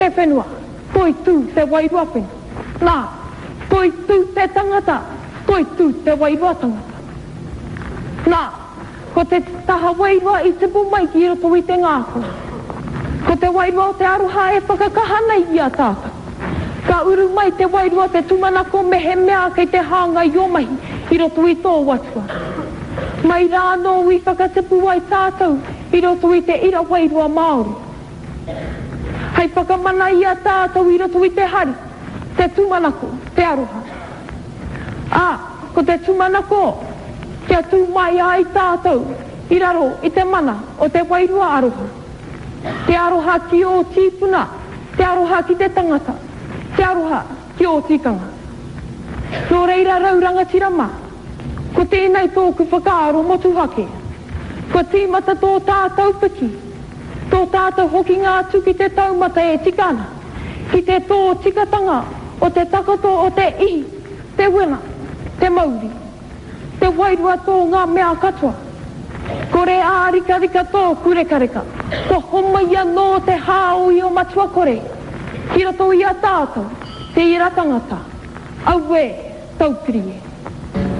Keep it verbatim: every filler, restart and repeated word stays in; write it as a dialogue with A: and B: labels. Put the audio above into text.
A: e whenua, koi tū te wairua whenua. Nā, koi tū te tangata, koi tū te wairua tangata. Nā, ko te taha wairua i te pumai ki roto i te ngāko. Ko te wairua o te aroha e whakakahana i a tāta. Ka uru mai te wairua te tumanako mehe mea kei te hanga i o mahi i roto i tō watua. Mai rāno i whakatipu ai tātou i roto i te ira wairua Māori. Hei whakamana i a tātou i roto i te hari, te tumanako, te aroha. Ā, ko te tumanako, kia tū mai ai tātou i raro i te mana o te wairua aroha. Te aroha ki o tīpuna, te aroha ki te tangata, te aroha ki o tikanga. Nō reira rauranga tirama, ko tēnei tōku whakaaro motuhake, ko tīmata tō tātou piki, tō tātou hoki ngā tuki te taumata e tikana, ki te tō tikatanga o te takato o te ihi, te wena, te mauri, te wairua tō ngā mea katoa. Kore ārika rika tō kurekareka, ko homaia nō te hāui o matua kore, ki roto i a tātou, te ira tangata, aue taupiri e.